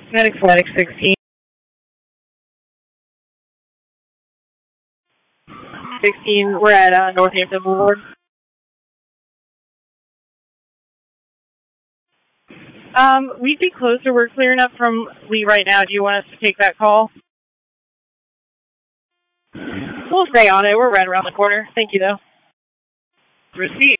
Medic 16. 16, we're at Northampton Boulevard. We'd be closer. We're clearing up from Lee right now. Do you want us to take that call? We'll stay on it. We're right around the corner. Thank you, though. Received.